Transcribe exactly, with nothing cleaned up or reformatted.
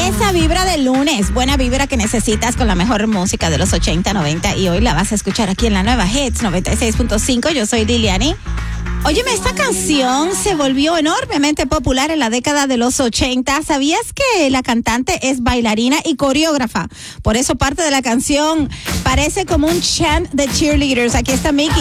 esa vibra de lunes, buena vibra que necesitas con la mejor música de los ochenta, noventa y hoy la vas a escuchar aquí en la nueva Hits noventa y seis punto cinco. Yo soy Liliani. Óyeme, esta canción se volvió enormemente popular en la década de los ochenta. ¿Sabías que la cantante es bailarina y coreógrafa? Por eso parte de la canción parece como un chant de cheerleaders. Aquí está Mickey.